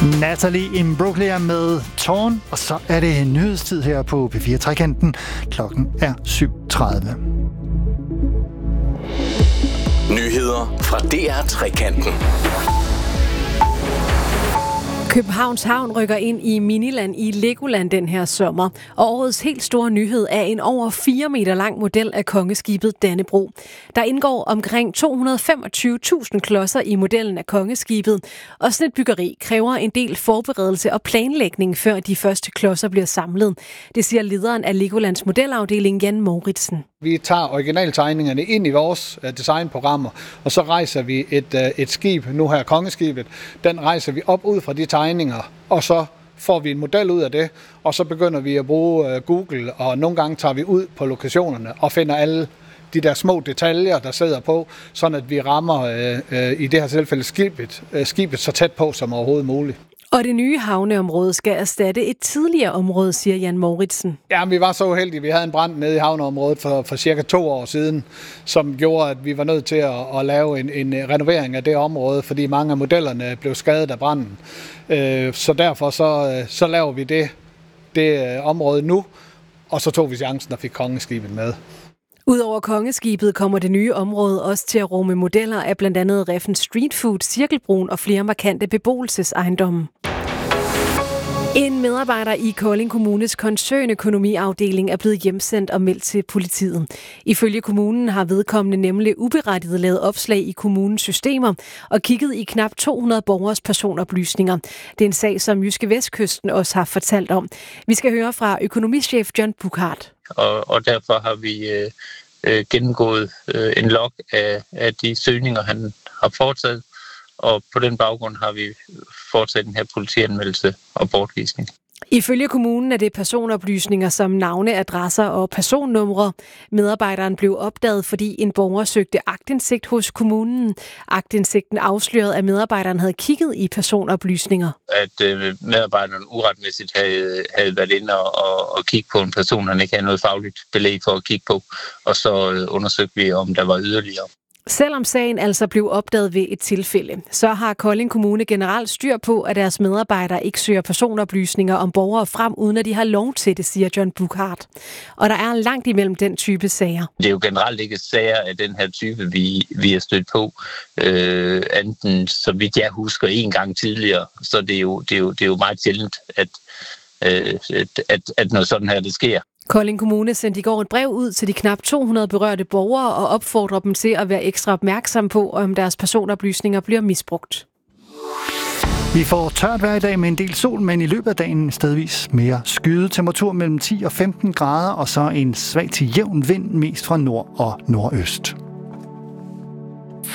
Natalie Imbruglia med Torn, og så er det nyhedstid her på P4 Trekanten. Klokken er 7:30. Nyheder fra DR Trekanten. Københavns Havn rykker ind i Miniland i Legoland den her sommer, og årets helt store nyhed er en over 4 meter lang model af kongeskibet Dannebrog. Der indgår omkring 225.000 klodser i modellen af kongeskibet, og sådan et byggeri kræver en del forberedelse og planlægning, før de første klodser bliver samlet. Det siger lederen af Legolands modelafdeling, Jan Mouritsen. Vi tager originaltegningerne ind i vores designprogrammer, og så rejser vi et skib, nu her kongeskibet, den rejser vi op ud fra de tegninger, og så får vi en model ud af det, og så begynder vi at bruge Google, og nogle gange tager vi ud på lokationerne og finder alle de der små detaljer, der sidder på, sådan at vi rammer i det her tilfælde skibet så tæt på som overhovedet muligt. Og det nye havneområde skal erstatte et tidligere område, siger Jan Mouritsen. Ja, vi var så uheldige. Vi havde en brand nede i havneområdet for cirka 2 år siden, som gjorde, at vi var nødt til at lave en renovering af det område, fordi mange af modellerne blev skadet af branden. Så derfor så laver vi det område nu, og så tog vi chancen og fik kongeskibet med. Udover kongeskibet kommer det nye område også til at rumme modeller af blandt andet Reffen Street Food, Cirkelbroen og flere markante beboelsesejendomme. En medarbejder i Kolding Kommunes koncernøkonomiafdeling er blevet hjemsendt og meldt til politiet. Ifølge kommunen har vedkommende nemlig uberettiget lavet opslag i kommunens systemer og kigget i knap 200 borgers personoplysninger. Det er en sag, som Jyske Vestkysten også har fortalt om. Vi skal høre fra økonomichef John Buchardt. Og derfor har vi gennemgået en log af de søgninger, han har foretaget. Og på den baggrund har vi foretaget den her politianmeldelse og bortvisning. Ifølge kommunen er det personoplysninger som navne, adresser og personnumre. Medarbejderen blev opdaget, fordi en borger søgte aktindsigt hos kommunen. Aktindsigten afslørede, at medarbejderen havde kigget i personoplysninger. At medarbejderen uretmæssigt havde været inde og kigge på en person, han ikke havde noget fagligt belæg for at kigge på. Og så undersøgte vi, om der var yderligere. Selvom sagen altså blev opdaget ved et tilfælde, så har Kolding Kommune generelt styr på, at deres medarbejdere ikke søger personoplysninger om borgere frem, uden at de har lov til det, siger John Buchardt. Og der er langt imellem den type sager. Det er jo generelt ikke sager af den her type, vi er stødt på. Enten, så vidt jeg husker, en gang tidligere, så det er jo meget sjældent, at noget sådan her det sker. Kolding Kommune sendte i går et brev ud til de knap 200 berørte borgere og opfordrer dem til at være ekstra opmærksom på, om deres personoplysninger bliver misbrugt. Vi får tørt vejr i dag med en del sol, men i løbet af dagen stedvis mere skyet. Temperatur mellem 10 og 15 grader, og så en svag til jævn vind, mest fra nord og nordøst.